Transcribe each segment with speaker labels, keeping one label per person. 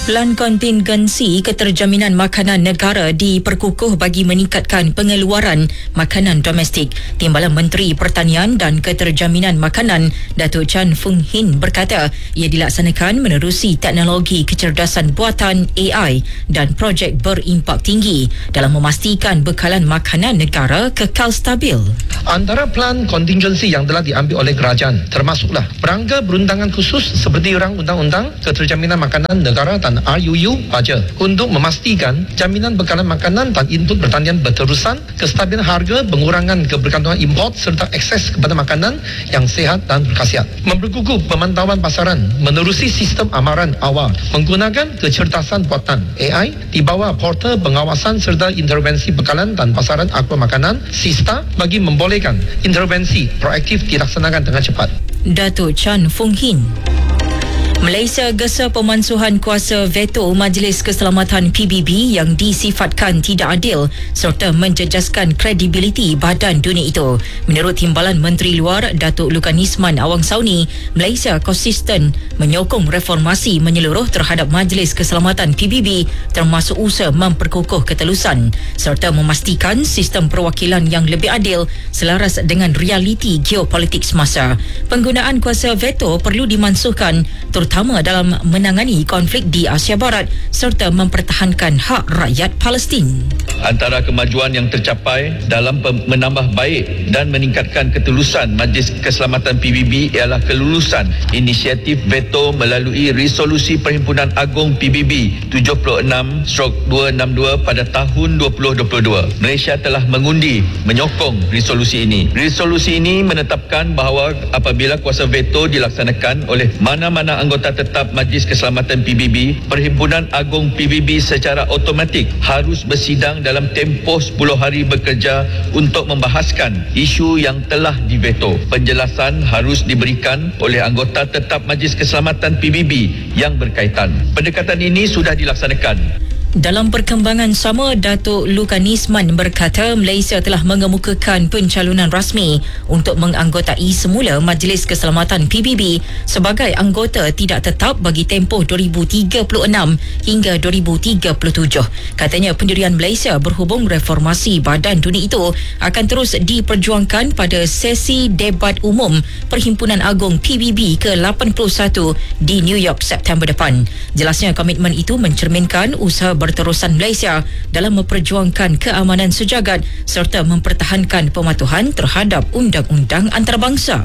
Speaker 1: Pelan kontingensi keterjaminan makanan negara diperkukuh bagi meningkatkan pengeluaran makanan domestik. Timbalan Menteri Pertanian dan Keterjaminan Makanan Datuk Chan Fung Hin berkata ia dilaksanakan menerusi teknologi kecerdasan buatan AI dan projek berimpak tinggi dalam memastikan bekalan makanan negara kekal stabil.
Speaker 2: Antara pelan kontingensi yang telah diambil oleh kerajaan termasuklah perangga berundangan khusus seperti Rang Undang-Undang Keterjaminan Makanan Negara dan RUU Baja untuk memastikan jaminan bekalan makanan dan input pertanian berterusan, kestabilan harga, pengurangan kebergantungan import serta akses kepada makanan yang sihat dan berkhasiat. Memperkukuh pemantauan pasaran menerusi sistem amaran awal menggunakan kecerdasan buatan AI di bawah portal pengawasan serta intervensi bekalan dan pasaran agro makanan SISTA bagi membolehkan intervensi proaktif dilaksanakan dengan cepat.
Speaker 1: Datuk Chan Fung Hin. Malaysia gesa pemansuhan kuasa veto Majlis Keselamatan PBB yang disifatkan tidak adil serta menjejaskan kredibiliti badan dunia itu. Menurut Timbalan Menteri Luar Datuk Lukanisman Awang Sauni, Malaysia konsisten menyokong reformasi menyeluruh terhadap Majlis Keselamatan PBB termasuk usaha memperkukuh ketelusan serta memastikan sistem perwakilan yang lebih adil selaras dengan realiti geopolitik semasa. Penggunaan kuasa veto perlu dimansuhkan terutama dalam menangani konflik di Asia Barat serta mempertahankan hak rakyat Palestin.
Speaker 3: Antara kemajuan yang tercapai dalam menambah baik dan meningkatkan ketulusan Majlis Keselamatan PBB ialah kelulusan inisiatif veto melalui resolusi Perhimpunan Agung PBB 76/262 pada tahun 2022. Malaysia telah mengundi menyokong resolusi ini. Resolusi ini menetapkan bahawa apabila kuasa veto dilaksanakan oleh mana-mana anggota tetap Majlis Keselamatan PBB, Perhimpunan Agung PBB secara automatik harus bersidang dalam tempoh 10 hari bekerja untuk membahaskan isu yang telah diveto. Penjelasan harus diberikan oleh anggota tetap Majlis Keselamatan PBB yang berkaitan. Pendekatan ini sudah dilaksanakan.
Speaker 1: Dalam perkembangan sama, Datuk Lukanisman berkata Malaysia telah mengemukakan pencalonan rasmi untuk menganggotai semula Majlis Keselamatan PBB sebagai anggota tidak tetap bagi tempoh 2036 hingga 2037. Katanya pendirian Malaysia berhubung reformasi badan dunia itu akan terus diperjuangkan pada sesi debat umum Perhimpunan Agung PBB ke-81 di New York September depan. Jelasnya komitmen itu mencerminkan usaha berterusan Malaysia dalam memperjuangkan keamanan sejagat serta mempertahankan pematuhan terhadap undang-undang antarabangsa.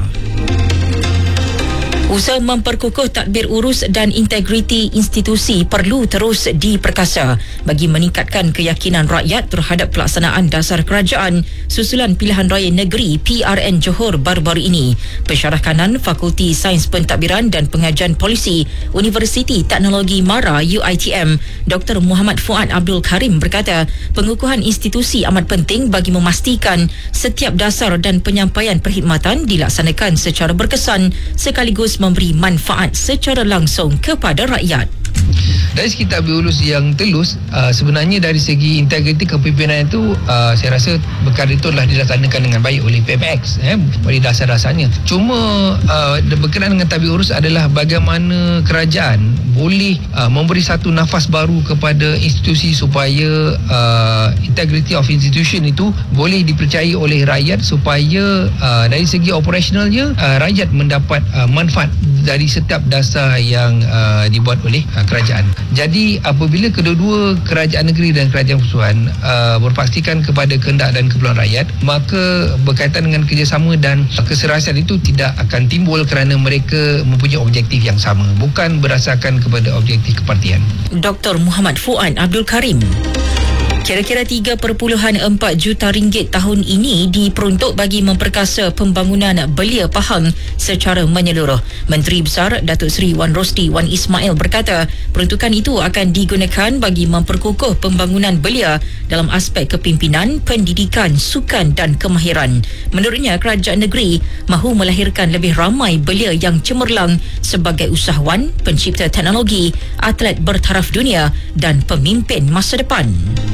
Speaker 1: Usaha memperkukuh tadbir urus dan integriti institusi perlu terus diperkasa bagi meningkatkan keyakinan rakyat terhadap pelaksanaan dasar kerajaan susulan pilihan raya negeri PRN Johor baru-baru ini. Pensyarah kanan Fakulti Sains Pentadbiran dan Pengajian Polisi Universiti Teknologi MARA UiTM Dr. Muhammad Fuad Abdul Karim berkata pengukuhan institusi amat penting bagi memastikan setiap dasar dan penyampaian perkhidmatan dilaksanakan secara berkesan sekaligus memberi manfaat secara langsung kepada rakyat.
Speaker 4: Dari segi tadbir urus yang telus, sebenarnya dari segi integriti kepimpinan itu saya rasa perkara itu telah dilaksanakan dengan baik oleh PMX oleh dasar-dasarnya. Cuma berkenaan dengan tadbir urus adalah bagaimana kerajaan boleh memberi satu nafas baru kepada institusi supaya integrity of institution itu boleh dipercayai oleh rakyat supaya dari segi operasionalnya rakyat mendapat manfaat dari setiap dasar yang dibuat oleh kerajaan. Jadi apabila kedua-dua kerajaan negeri dan kerajaan persekutuan berpastikan kepada kehendak dan keperluan rakyat, maka berkaitan dengan kerjasama dan keserasian itu tidak akan timbul kerana mereka mempunyai objektif yang sama, bukan berdasarkan kepada objektif kepartian.
Speaker 1: Dr. Muhammad Fuad Abdul Karim. Kira-kira 3.4 juta ringgit tahun ini diperuntuk bagi memperkasa pembangunan belia Pahang secara menyeluruh. Menteri Besar Datuk Seri Wan Rosdi Wan Ismail berkata peruntukan itu akan digunakan bagi memperkukuh pembangunan belia dalam aspek kepimpinan, pendidikan, sukan dan kemahiran. Menurutnya, kerajaan negeri mahu melahirkan lebih ramai belia yang cemerlang sebagai usahawan, pencipta teknologi, atlet bertaraf dunia dan pemimpin masa depan.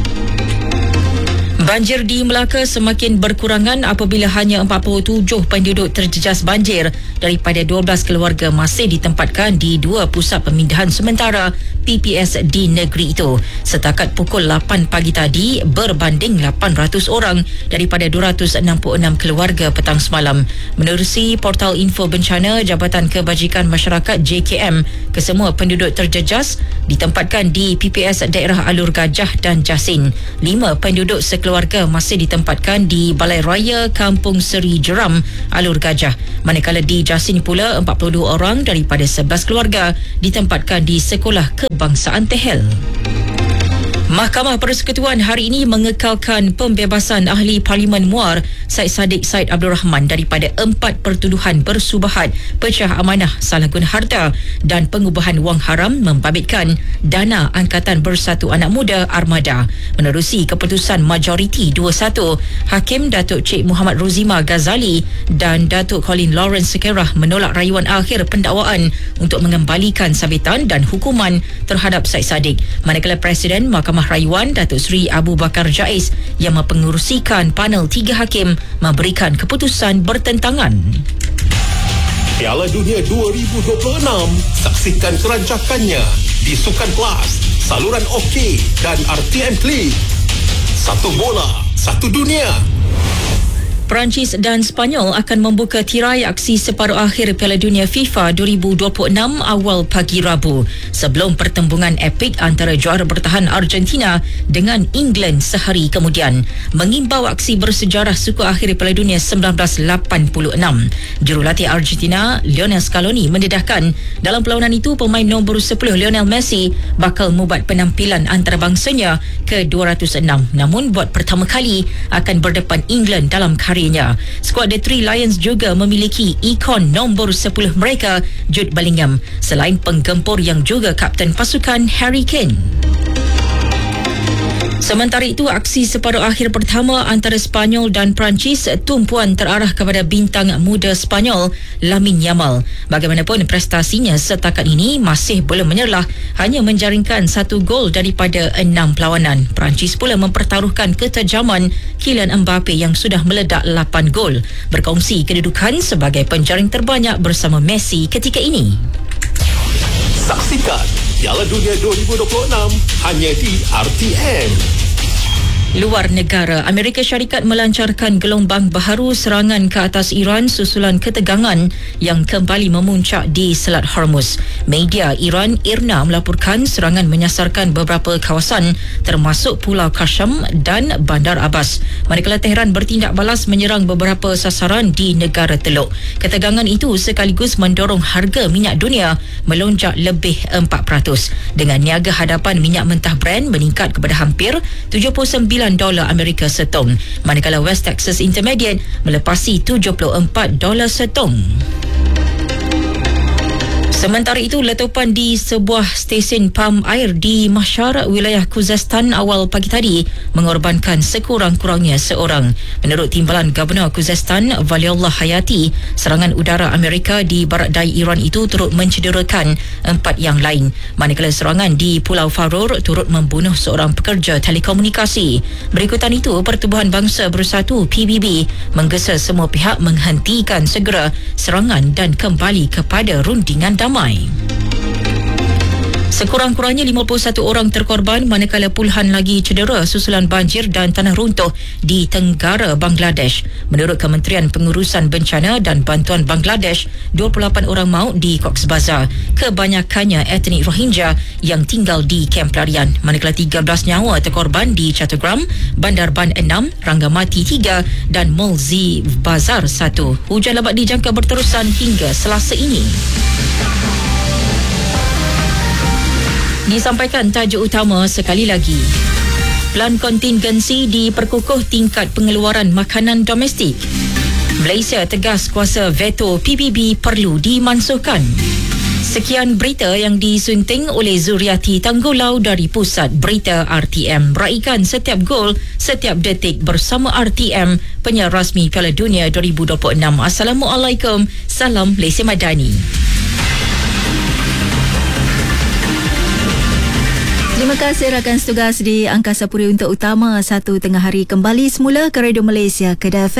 Speaker 1: Banjir di Melaka semakin berkurangan apabila hanya 47 penduduk terjejas banjir daripada 12 keluarga masih ditempatkan di 2 pusat pemindahan sementara PPS di negeri itu. Setakat pukul 8 pagi tadi, berbanding 800 orang daripada 266 keluarga petang semalam. Menerusi portal info bencana Jabatan Kebajikan Masyarakat JKM, kesemua penduduk terjejas ditempatkan di PPS daerah Alur Gajah dan Jasin. 5 penduduk sekeluarga masih ditempatkan di Balai Raya Kampung Seri Jeram, Alur Gajah. Manakala di Jasin pula, 42 orang daripada 11 keluarga ditempatkan di Sekolah Kebangsaan Tehel. Mahkamah Persekutuan hari ini mengekalkan pembebasan Ahli Parlimen Muar Syed Saddiq Said Abdul Rahman daripada 4 pertuduhan bersubahat pecah amanah, salah guna harta dan pengubahan wang haram membabitkan dana Angkatan Bersatu Anak Muda Armada. Menerusi keputusan majoriti 2-1, Hakim Datuk Cik Muhammad Ruzima Ghazali dan Datuk Colin Lawrence Sekerah menolak rayuan akhir pendakwaan untuk mengembalikan sabitan dan hukuman terhadap Syed Saddiq. Manakala Presiden Mahkamah Rayuan Datuk Seri Abu Bakar Jaiz yang mempengerusikan panel 3 hakim memberikan keputusan bertentangan.
Speaker 5: Piala Dunia 2026, saksikan kerancakannya di Sukan Plus, saluran OK dan RTM Klik. Satu bola, satu dunia.
Speaker 1: Perancis dan Sepanyol akan membuka tirai aksi separuh akhir Piala Dunia FIFA 2026 awal pagi Rabu sebelum pertembungan epik antara juara bertahan Argentina dengan England sehari kemudian. Mengimbau aksi bersejarah suku akhir Piala Dunia 1986. Jurulatih Argentina Lionel Scaloni mendedahkan dalam perlawanan itu pemain nombor 10 Lionel Messi bakal membuat penampilan antarabangsanya ke-206. Namun buat pertama kali akan berdepan England dalam karinya. Skuad The Three Lions juga memiliki ikon nombor 10 mereka, Jude Bellingham, selain penggempur yang juga kapten pasukan Harry Kane. Sementara itu, aksi separuh akhir pertama antara Sepanyol dan Perancis tumpuan terarah kepada bintang muda Sepanyol Lamine Yamal. Bagaimanapun prestasinya setakat ini masih belum menyerlah, hanya menjaringkan 1 gol daripada 6 perlawanan. Perancis pula mempertaruhkan ketajaman Kylian Mbappe yang sudah meledak 8 gol, berkongsi kedudukan sebagai penjaring terbanyak bersama Messi ketika ini.
Speaker 5: Saksikan Piala Dunia 2026 hanya di RTM.
Speaker 1: Luar negara, Amerika Syarikat melancarkan gelombang baharu serangan ke atas Iran susulan ketegangan yang kembali memuncak di Selat Hormuz. Media Iran IRNA melaporkan serangan menyasarkan beberapa kawasan termasuk Pulau Qasem dan Bandar Abbas. Manakala Tehran bertindak balas menyerang beberapa sasaran di negara Teluk. Ketegangan itu sekaligus mendorong harga minyak dunia melonjak lebih 4% dengan niaga hadapan minyak mentah Brent meningkat kepada hampir $79 Amerika setong, manakala West Texas Intermediate melepasi $74 setong. Sementara itu, letupan di sebuah stesen pam air di Mashhad, wilayah Khuzestan awal pagi tadi mengorbankan sekurang-kurangnya seorang. Menurut timbalan Gubernur Khuzestan, Valiullah Hayati, serangan udara Amerika di barat daya Iran itu turut mencederakan 4 yang lain. Manakala serangan di Pulau Farur turut membunuh seorang pekerja telekomunikasi. Berikutan itu, Pertubuhan Bangsa Bersatu PBB menggesa semua pihak menghentikan segera serangan dan kembali kepada rundingan damai. Sekurang-kurangnya 51 orang terkorban manakala puluhan lagi cedera susulan banjir dan tanah runtuh di tenggara Bangladesh. Menurut Kementerian Pengurusan Bencana dan Bantuan Bangladesh, 28 orang maut di Cox's Bazar, kebanyakannya etnik Rohingya yang tinggal di kamp pelarian. Manakala 13 nyawa terkorban di Chattogram, Bandar Ban 6, Rangamati 3 dan Mulzi Bazar 1. Hujan lebat dijangka berterusan hingga Selasa ini. Disampaikan tajuk utama sekali lagi. Pelan kontingensi diperkukuh tingkat pengeluaran makanan domestik. Malaysia tegas kuasa veto PBB perlu dimansuhkan. Sekian berita yang disunting oleh Zuriati Tanggulau dari Pusat Berita RTM. Raikan setiap gol, setiap detik bersama RTM, penyiar rasmi Piala Dunia 2026. Assalamualaikum. Salam Malaysia Madani.
Speaker 6: Terima kasih rakan setugas di Angkasa Puri untuk Utama 1 tengah hari kembali semula ke Radio Malaysia Kedah FM.